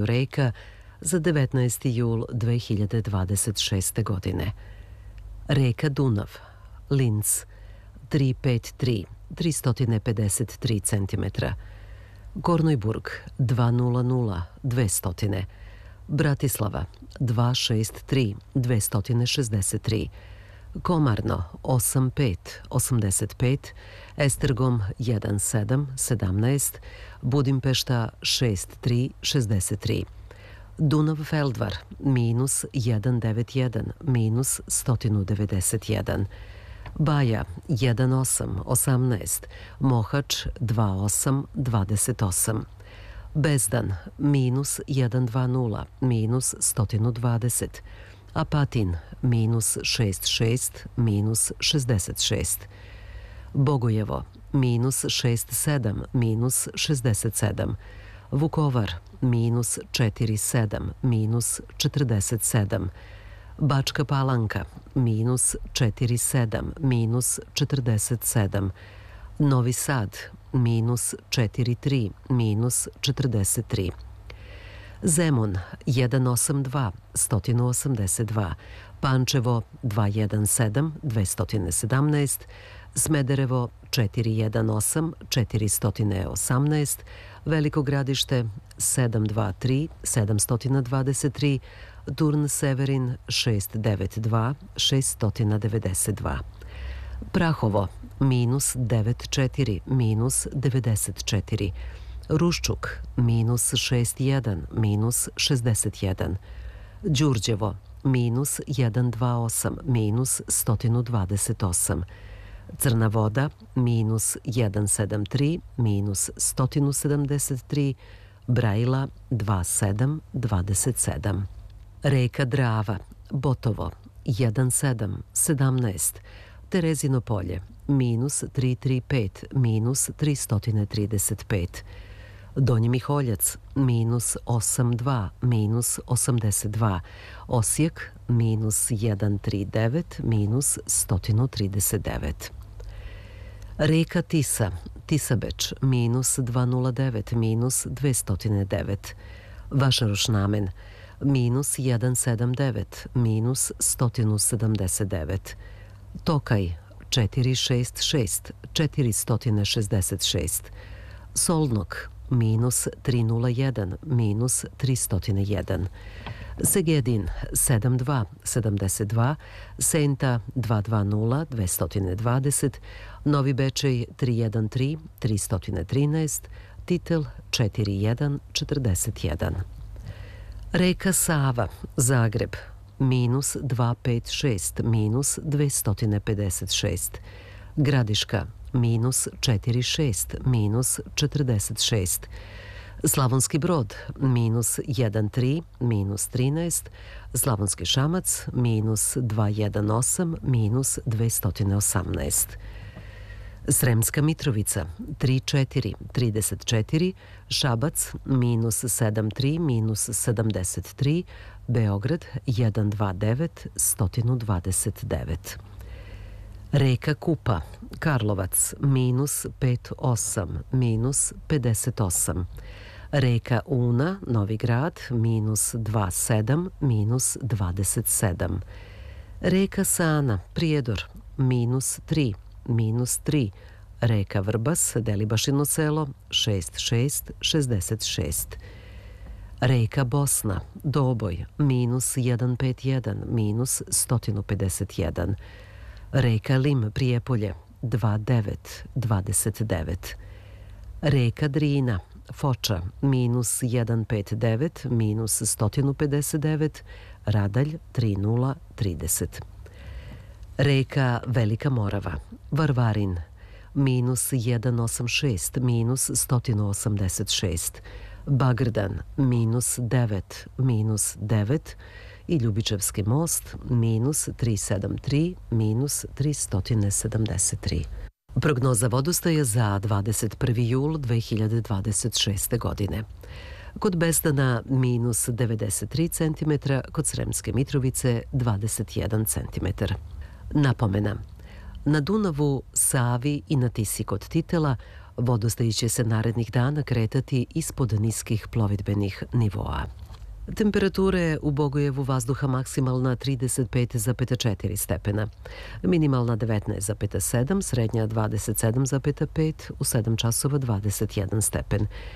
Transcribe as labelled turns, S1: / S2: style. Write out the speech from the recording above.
S1: reka za 19. jul 2026. godine. Reka Dunav, Linz, 353, 353 cm. Gornojburg, 200, 200. Bratislava, 263, 263. Komarno, 85, 85. Estergom, 17, 17. Budimpešta, 63, 63. Dunav-Feldvar, minus 191, minus 191. Baja, 18, 18. Mohač, 28, 28. Bezdan, minus 120, minus 120. Apatin, minus 66, minus 66. Bogojevo, minus 67, minus 67. Vukovar, minus 47, minus 47. Bačka Palanka, minus 47, minus 47. Novi Sad, minus 43, minus 43. Zemun, 182, 182. Pančevo, 217, 217. Smederevo, 418, 418. Veliko Gradište, 723, 723. Turn Severin, 692, 692. Prahovo, minus 94, minus 94. Ruščuk, minus 61, minus 61. Đurđevo, minus 128, minus 128. Crna Voda, minus 173, minus 173. Brajila, 27, 27. Reka Drava, Botovo, 17, 17. Terezino polje, minus 335, minus 335. Donji Miholjac, minus 82, minus 82. Osijek, minus 139, minus 139. Reka Tisa, Tisabeč, minus 209, minus 209. Vašaroš Namen, minus 179, minus 179. Tokaj, 466, 466. Solnok, minus 301, minus 301. Segedin, 72, 72. Senta, 220, 220. Novi Bečej, 313, 313. Titel, 41, 41. Reka Sava, Zagreb, minus 256, minus 256. Gradiška, minus 46, minus 46. Slavonski Brod, minus 13, minus 13. Slavonski Šamac, minus 218, minus 218. Sremska Mitrovica, 34, 34. Šabac, minus 73, minus 73. Beograd, 129, 129. Reka Kupa, Karlovac, minus 58, minus 58. Reka Una, Novi Grad, minus 27, minus 27. Reka Sana, Prijedor, minus 3, minus 3. Reka Vrbas, Delibašino selo, 66, 66. Reka Bosna, Doboj, minus 151, minus 151. Reka Lim, Prijepolje, 29, 29. Reka Drina, Foča, minus 159, minus 159. Radalj, 30, 30. Reka Velika Morava, Varvarin, minus 186, minus 186. Bagrdan, minus 9, minus 9. I Ljubičevski most, minus 373, minus 373. Prognoza vodostaja za 21. jul 2026. godine. Kod Bezdana minus 93 cm, kod Sremske Mitrovice 21 cm. Napomena. Na Dunavu, Savi i na Tisi kod Titela Vodostaj će se narednih dana kretati ispod niskih plovidbenih nivoa. Temperature u Bogojevu vazduha maksimalna 35,4 stepena, minimalna 19,7, srednja 27,5, u 7 časova 21 stepen.